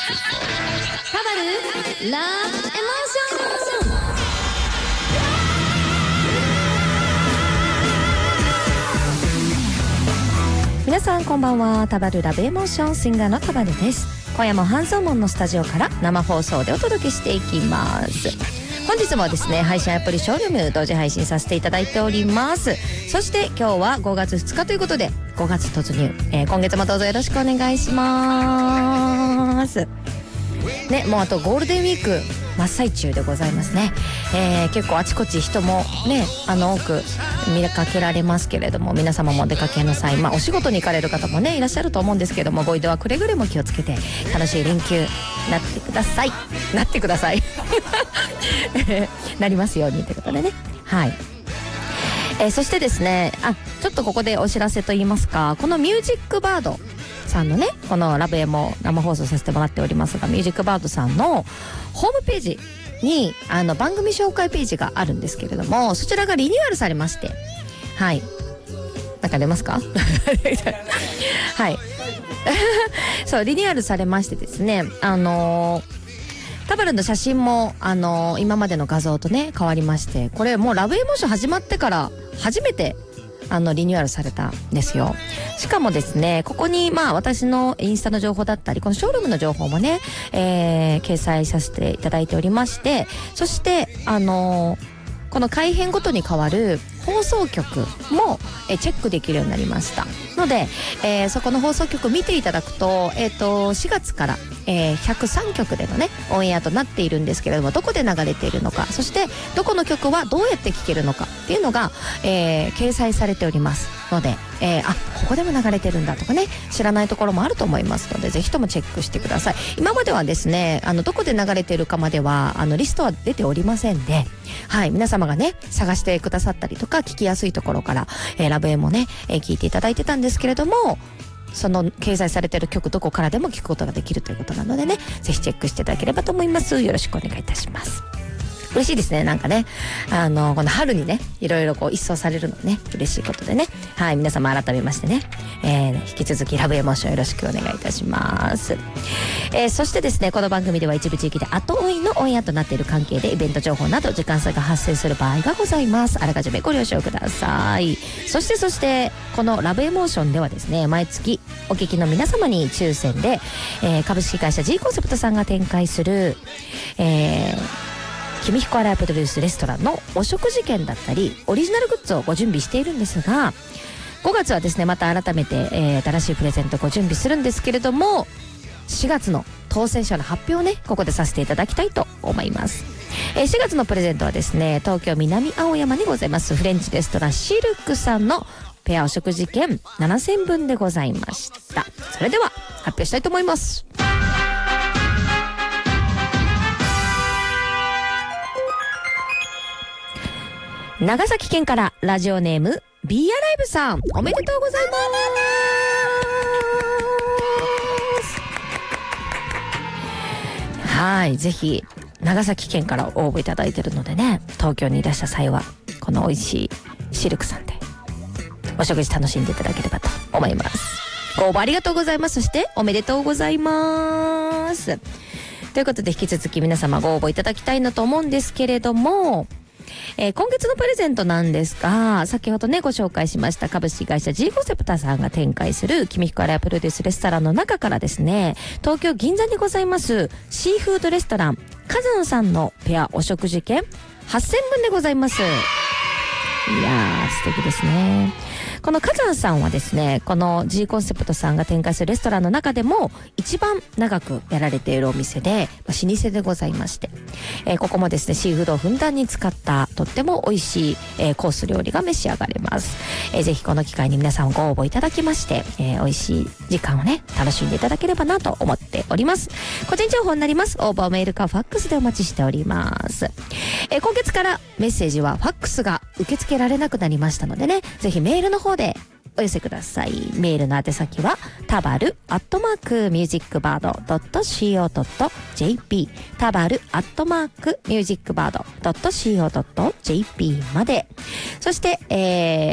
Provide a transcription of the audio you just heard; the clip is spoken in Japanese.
タバルラブエモーション。皆さんこんばんは。タバルラブエモーションシンガーのタバルです。今夜も半蔵門のスタジオから生放送でお届けしていきます。本日もですね、配信アプリショールーム同時配信させていただいております。そして今日は5月2日ということで5月突入、今月もどうぞよろしくお願いしますね。もうあとゴールデンウィーク真っ最中でございますね。結構あちこち人もね多く見かけられますけれども、皆様もお出かけの際、お仕事に行かれる方もねいらっしゃると思うんですけども、ご移動はくれぐれも気をつけて楽しい連休なってくださいなりますようにということでね。はい。そしてですね、ちょっとここでお知らせといいますか、このミュージックバードさんのね、このラブエも生放送させてもらっておりますが、ミュージックバードさんのホームページに番組紹介ページがあるんですけれども、そちらがリニューアルされまして、はい、なんか出ますかはいそうリニューアルされましてですね、タバルの写真も今までの画像とね変わりまして、これもうラブエモーション始まってから初めてリニューアルされたんですよ。しかもですね、ここに私のインスタの情報だったり、このショールームの情報もね、掲載させていただいておりまして、そしてこの改編ごとに変わる放送局もチェックできるようになりましたので、そこの放送局見ていただくと、4月から、103局でのねオンエアとなっているんですけれども、どこで流れているのか、そしてどこの曲はどうやって聴けるのかっていうのが、掲載されておりますので、ここでも流れてるんだとかね、知らないところもあると思いますので、ぜひともチェックしてください。今まではですね、どこで流れてるかまではリストは出ておりませんで、はい、皆様がね探してくださったりとか、聞きやすいところから、ラブエもね、聞いていただいてたんですけれども、その掲載されている曲どこからでも聞くことができるということなのでね、ぜひチェックしていただければと思います。よろしくお願いいたします。嬉しいですね。なんかね、この春にねいろいろ一掃されるのね嬉しいことでね、はい、皆様改めましてね、引き続きラブエモーションよろしくお願いいたします。そしてですね、この番組では一部地域で後追いのオンエアとなっている関係で、イベント情報など時間差が発生する場合がございます。あらかじめご了承ください。そしてこのラブエモーションではですね、毎月お聞きの皆様に抽選で、株式会社 G コンセプトさんが展開する、君彦アライプロデュースレストランのお食事券だったりオリジナルグッズをご準備しているんですが、5月はですねまた改めて、新しいプレゼントをご準備するんですけれども、4月の当選者の発表をねここでさせていただきたいと思います。4月のプレゼントはですね、東京南青山にございますフレンチレストランシルクさんのペアお食事券7000分でございました。それでは発表したいと思います。長崎県からラジオネーム B アライブさん、おめでとうございます。はい、ぜひ長崎県から応募いただいているのでね、東京にいらした際はこの美味しいシルクさんでお食事楽しんでいただければと思います。ご応募ありがとうございます。そしておめでとうございます。ということで引き続き皆様ご応募いただきたいなと思うんですけれども、今月のプレゼントなんですが、先ほどねご紹介しました株式会社 G コンセプタさんが展開する君彦アライプロデュースレストランの中からですね、東京銀座にございますシーフードレストラン火山さんのペアお食事券8000分でございます。いやー素敵ですね。この火山さんはですね、この G コンセプトさんが展開するレストランの中でも一番長くやられているお店で、老舗でございまして、ここもですねシーフードをふんだんに使ったとっても美味しい、コース料理が召し上がれます。ぜひこの機会に皆さんご応募いただきまして、美味しい時間をね楽しんでいただければなと思っております。個人情報になります。応募メールかファックスでお待ちしております。今月からメッセージはファックスが受け付けられなくなりましたのでね、ぜひメールの方でお寄せください。メールの宛先はタバル@musicbird.co.jp タバル@musicbird.co.jp まで。そして、